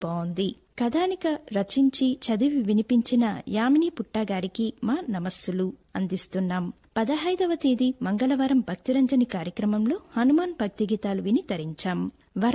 బావుంది. కథానిక రచించి చదివి వినిపించిన యామిని పుట్టగారికి మా నమస్సులు అందిస్తున్నాం. 15వ తేదీ మంగళవారం భక్తిరంజని కార్యక్రమంలో హనుమాన్ భక్తి గీతాలు విని తరించాం.